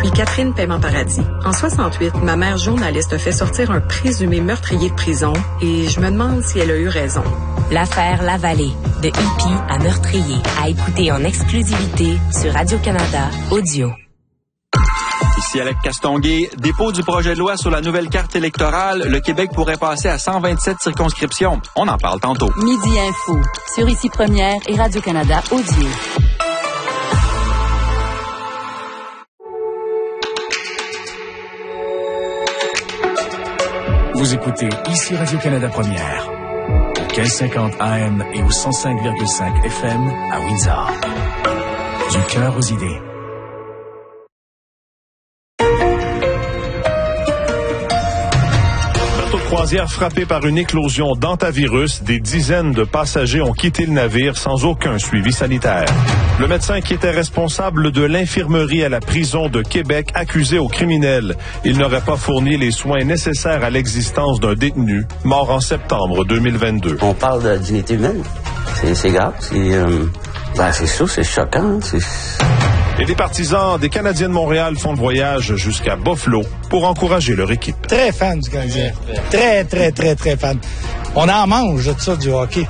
suis Catherine Paiement-Paradis. En 68, ma mère journaliste a fait sortir un présumé meurtrier de prison et je me demande si elle a eu raison. L'affaire Lavallée, de hippie à meurtrier, à écouter en exclusivité sur Radio-Canada Audio. Ici Alec Castonguay, dépôt du projet de loi sur la nouvelle carte électorale, le Québec pourrait passer à 127 circonscriptions. On en parle tantôt. Midi Info, sur Ici Première et Radio-Canada Audio. Vous écoutez Ici Radio-Canada Première, au 1550 AM et au 105,5 FM à Windsor. Du cœur aux idées. Croisière frappée par une éclosion d'hantavirus, des dizaines de passagers ont quitté le navire sans aucun suivi sanitaire. Le médecin qui était responsable de l'infirmerie à la prison de Québec accusé au criminel. Il n'aurait pas fourni les soins nécessaires à l'existence d'un détenu, mort en septembre 2022. On parle de dignité humaine. C'est grave. C'est sûr, c'est choquant. Et des partisans des Canadiens de Montréal font le voyage jusqu'à Buffalo pour encourager leur équipe. Très fan du Canadien. Très fan. On en mange de ça, du hockey.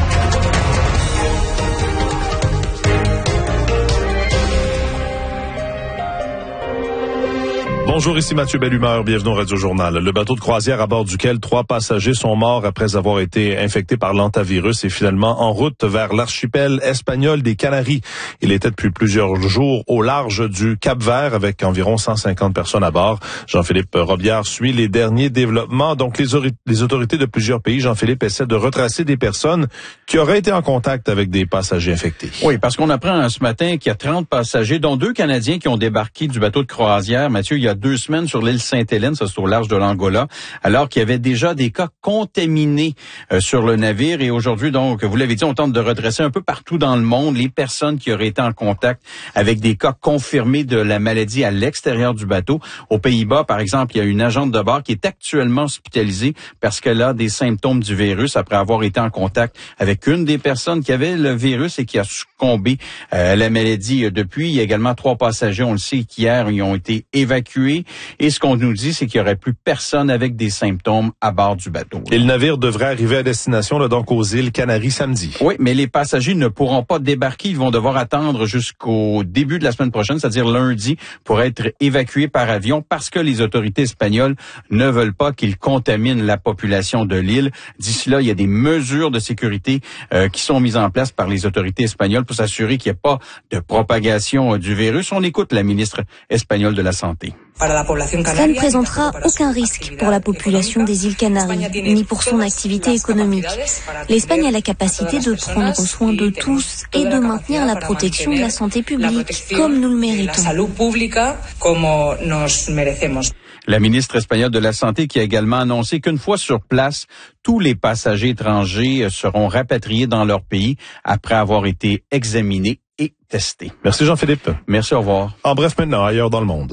Bonjour, ici Mathieu Bellumeur, bienvenue au Radio-Journal. Le bateau de croisière à bord duquel 3 passagers sont morts après avoir été infectés par l'hantavirus est finalement en route vers l'archipel espagnol des Canaries. Il était depuis plusieurs jours au large du Cap-Vert avec environ 150 personnes à bord. Jean-Philippe Robillard suit les derniers développements. Donc, les autorités de plusieurs pays, Jean-Philippe, essaient de retracer des personnes qui auraient été en contact avec des passagers infectés. Oui, parce qu'on apprend ce matin qu'il y a 30 passagers, dont 2 Canadiens qui ont débarqué du bateau de croisière. Mathieu, il y a 2 semaines sur l'île Sainte-Hélène, ça c'est au large de l'Angola, alors qu'il y avait déjà des cas contaminés sur le navire. Et aujourd'hui, donc, vous l'avez dit, on tente de redresser un peu partout dans le monde les personnes qui auraient été en contact avec des cas confirmés de la maladie à l'extérieur du bateau. Aux Pays-Bas, par exemple, il y a une agente de bord qui est actuellement hospitalisée parce qu'elle a des symptômes du virus après avoir été en contact avec une des personnes qui avait le virus et qui a succombé à la maladie depuis. Il y a également 3 passagers, on le sait, qui hier, ils ont été évacués. Et ce qu'on nous dit, c'est qu'il n'y aurait plus personne avec des symptômes à bord du bateau. Et le navire devrait arriver à destination, donc aux îles Canaries samedi. Oui, mais les passagers ne pourront pas débarquer. Ils vont devoir attendre jusqu'au début de la semaine prochaine, c'est-à-dire lundi, pour être évacués par avion parce que les autorités espagnoles ne veulent pas qu'ils contaminent la population de l'île. D'ici là, il y a des mesures de sécurité qui sont mises en place par les autorités espagnoles pour s'assurer qu'il n'y ait pas de propagation du virus. On écoute la ministre espagnole de la Santé. Cela ne présentera aucun risque pour la population des îles Canaries, ni pour son activité économique. L'Espagne a la capacité de prendre soin de tous et de maintenir la protection de la santé publique, comme nous le méritons. La ministre espagnole de la Santé qui a également annoncé qu'une fois sur place, tous les passagers étrangers seront rapatriés dans leur pays après avoir été examinés et testés. Merci Jean-Philippe. Merci, au revoir. En bref maintenant, ailleurs dans le monde.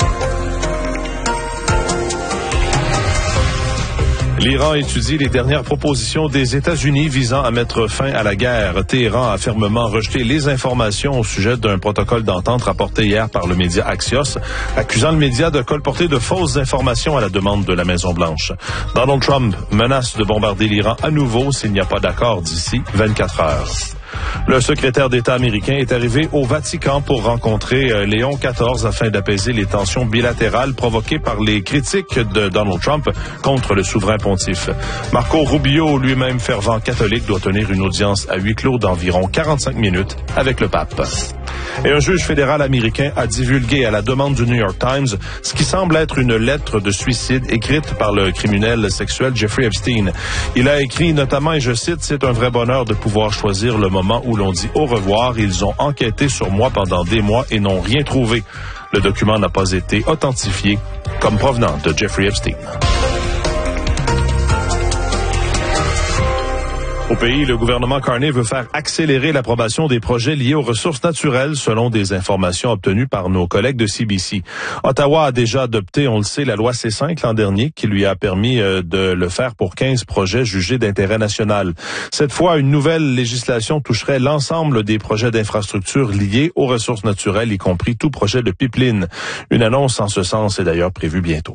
L'Iran étudie les dernières propositions des États-Unis visant à mettre fin à la guerre. Téhéran a fermement rejeté les informations au sujet d'un protocole d'entente rapporté hier par le média Axios, accusant le média de colporter de fausses informations à la demande de la Maison-Blanche. Donald Trump menace de bombarder l'Iran à nouveau s'il n'y a pas d'accord d'ici 24 heures. Le secrétaire d'État américain est arrivé au Vatican pour rencontrer Léon XIV afin d'apaiser les tensions bilatérales provoquées par les critiques de Donald Trump contre le souverain pontife. Marco Rubio, lui-même fervent catholique, doit tenir une audience à huis clos d'environ 45 minutes avec le pape. Et un juge fédéral américain a divulgué à la demande du New York Times ce qui semble être une lettre de suicide écrite par le criminel sexuel Jeffrey Epstein. Il a écrit notamment, et je cite, « C'est un vrai bonheur de pouvoir choisir le moment où l'on dit au revoir. Ils ont enquêté sur moi pendant des mois et n'ont rien trouvé. » Le document n'a pas été authentifié comme provenant de Jeffrey Epstein. Au pays, le gouvernement Carney veut faire accélérer l'approbation des projets liés aux ressources naturelles, selon des informations obtenues par nos collègues de CBC. Ottawa a déjà adopté, on le sait, la loi C5 l'an dernier, qui lui a permis de le faire pour 15 projets jugés d'intérêt national. Cette fois, une nouvelle législation toucherait l'ensemble des projets d'infrastructures liés aux ressources naturelles, y compris tout projet de pipeline. Une annonce en ce sens est d'ailleurs prévue bientôt.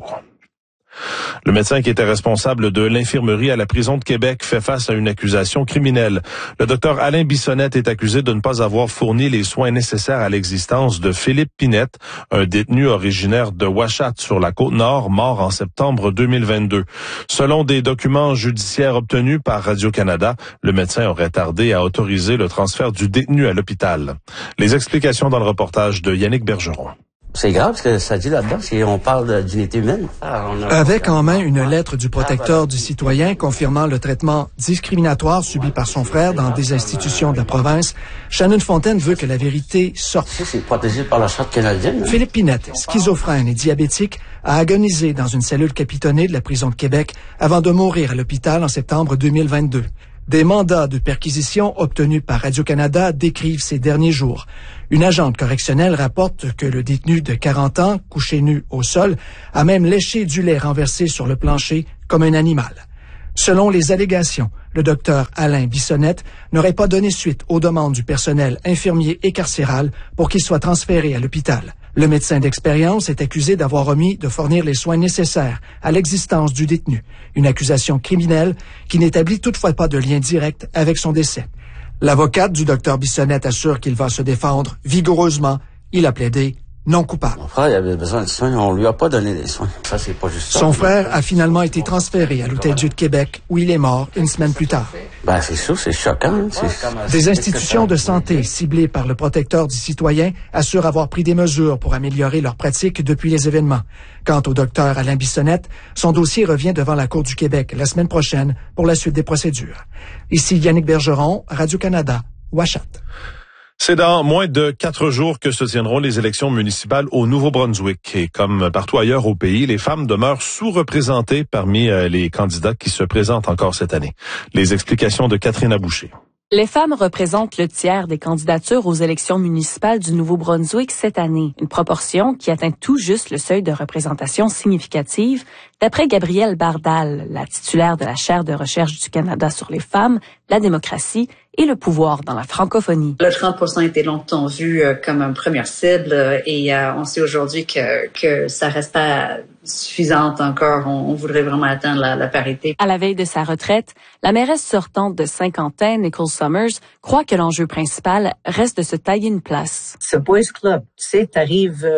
Le médecin qui était responsable de l'infirmerie à la prison de Québec fait face à une accusation criminelle. Le docteur Alain Bissonnette est accusé de ne pas avoir fourni les soins nécessaires à l'existence de Philippe Pinette, un détenu originaire de Ouachat sur la Côte-Nord, mort en septembre 2022. Selon des documents judiciaires obtenus par Radio-Canada, le médecin aurait tardé à autoriser le transfert du détenu à l'hôpital. Les explications dans le reportage de Yannick Bergeron. C'est grave ce que ça dit là-dedans, on parle d'unité humaine. Avec en main une lettre du protecteur du citoyen confirmant le traitement discriminatoire subi par son frère dans des institutions de la province, Shannon Fontaine veut que la vérité sorte. C'est protégé par la Charte canadienne. Philippe Pinette, schizophrène et diabétique, a agonisé dans une cellule capitonnée de la prison de Québec avant de mourir à l'hôpital en septembre 2022. Des mandats de perquisition obtenus par Radio-Canada décrivent ces derniers jours. Une agente correctionnelle rapporte que le détenu de 40 ans, couché nu au sol, a même léché du lait renversé sur le plancher comme un animal. Selon les allégations, le docteur Alain Bissonnette n'aurait pas donné suite aux demandes du personnel infirmier et carcéral pour qu'il soit transféré à l'hôpital. Le médecin d'expérience est accusé d'avoir omis de fournir les soins nécessaires à l'existence du détenu, une accusation criminelle qui n'établit toutefois pas de lien direct avec son décès. L'avocate du docteur Bissonnette assure qu'il va se défendre vigoureusement. Il a plaidé non coupable. Mon frère, il avait besoin de soins, on lui a pas donné des soins. Ça, c'est pas juste ça. Son frère a finalement été transféré à l'Hôtel-Dieu de Québec, où il est mort une semaine plus tard. Ben, c'est sûr, c'est choquant. Des institutions de santé ciblées par le protecteur du citoyen assurent avoir pris des mesures pour améliorer leurs pratiques depuis les événements. Quant au docteur Alain Bissonnette, son dossier revient devant la Cour du Québec la semaine prochaine pour la suite des procédures. Ici Yannick Bergeron, Radio-Canada, Ouachat. C'est dans moins de 4 jours que se tiendront les élections municipales au Nouveau-Brunswick. Et comme partout ailleurs au pays, les femmes demeurent sous-représentées parmi les candidats qui se présentent encore cette année. Les explications de Catherine Aboucher. Les femmes représentent le tiers des candidatures aux élections municipales du Nouveau-Brunswick cette année, une proportion qui atteint tout juste le seuil de représentation significative, d'après Gabrielle Bardal, la titulaire de la chaire de recherche du Canada sur les femmes, la démocratie et le pouvoir dans la francophonie. Le 30% a été longtemps vu comme une première cible et on sait aujourd'hui que ça reste pas suffisante encore. On voudrait vraiment atteindre la parité. À la veille de sa retraite, la mairesse sortante de Saint-Quentin, Nicole Summers, croit que l'enjeu principal reste de se tailler une place. Ce Boys Club, tu sais, t'arrives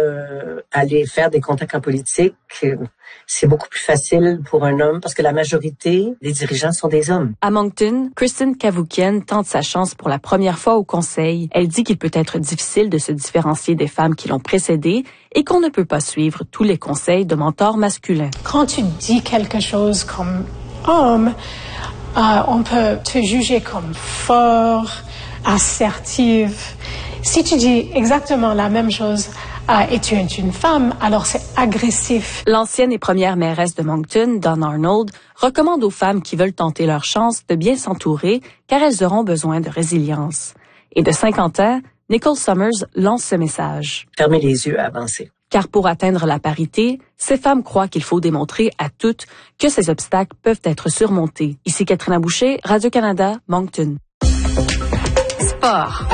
à aller faire des contacts en politique, c'est beaucoup plus facile pour un homme parce que la majorité des dirigeants sont des hommes. À Moncton, Kristen Cavoukian tente sa chance pour la première fois au conseil. Elle dit qu'il peut être difficile de se différencier des femmes qui l'ont précédée et qu'on ne peut pas suivre tous les conseils de mentors masculins. Quand tu dis quelque chose comme homme, on peut te juger comme fort, assertive. Si tu dis exactement la même chose et tu es une femme, alors c'est agressif. L'ancienne et première mairesse de Moncton, Dawn Arnold, recommande aux femmes qui veulent tenter leur chance de bien s'entourer car elles auront besoin de résilience. Et de 50 ans, Nicole Summers lance ce message. Fermez les yeux à avancer. Car pour atteindre la parité, ces femmes croient qu'il faut démontrer à toutes que ces obstacles peuvent être surmontés. Ici Catherine Aboucher, Radio-Canada, Moncton. Sport.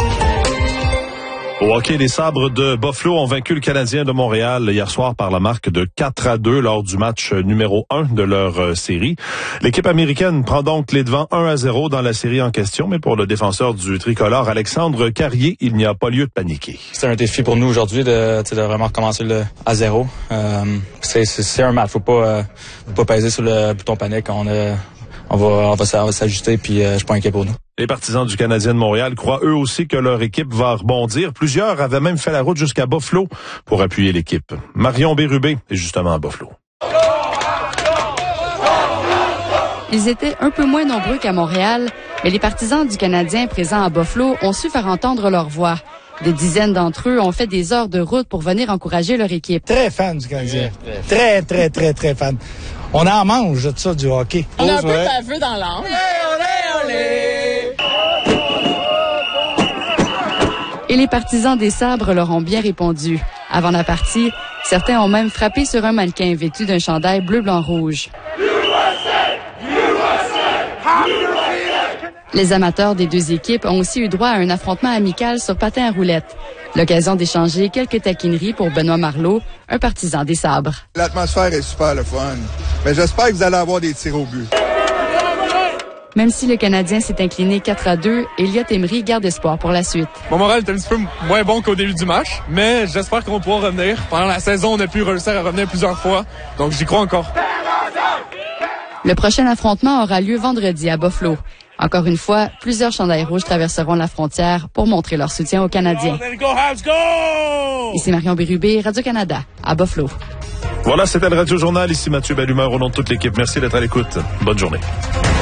Au hockey, les Sabres de Buffalo ont vaincu le Canadien de Montréal hier soir par la marque de 4-2 lors du match numéro 1 de leur série. L'équipe américaine prend donc les devants 1-0 dans la série en question, mais pour le défenseur du tricolore, Alexandre Carrier, il n'y a pas lieu de paniquer. C'est un défi pour nous aujourd'hui de vraiment recommencer à zéro. C'est un match, faut pas peser sur le bouton panique. On va s'ajuster, puis je suis pas inquiet pour nous. Les partisans du Canadien de Montréal croient eux aussi que leur équipe va rebondir. Plusieurs avaient même fait la route jusqu'à Buffalo pour appuyer l'équipe. Marion Bérubé est justement à Buffalo. Ils étaient un peu moins nombreux qu'à Montréal, mais les partisans du Canadien présents à Buffalo ont su faire entendre leur voix. Des dizaines d'entre eux ont fait des heures de route pour venir encourager leur équipe. Très fan du Canadien. Très fan. On en mange de ça, du hockey. On a un peu baveux dans l'âme. Olé, olé, olé. Et les partisans des Sabres leur ont bien répondu. Avant la partie, certains ont même frappé sur un mannequin vêtu d'un chandail bleu-blanc-rouge. Les amateurs des deux équipes ont aussi eu droit à un affrontement amical sur patin à roulettes. L'occasion d'échanger quelques taquineries pour Benoît Marleau, un partisan des Sabres. L'atmosphère est super le fun, mais j'espère que vous allez avoir des tirs au but. Même si le Canadien s'est incliné 4-2, Elliott Emery garde espoir pour la suite. Mon moral est un petit peu moins bon qu'au début du match, mais j'espère qu'on pourra revenir. Pendant la saison, on a pu réussir à revenir plusieurs fois, donc j'y crois encore. Le prochain affrontement aura lieu vendredi à Buffalo. Encore une fois, plusieurs chandails rouges traverseront la frontière pour montrer leur soutien aux Canadiens. Ici Marion Bérubé, Radio-Canada, à Buffalo. Voilà, c'était le Radio Journal. Ici Mathieu Bellumeur au nom de toute l'équipe. Merci d'être à l'écoute. Bonne journée.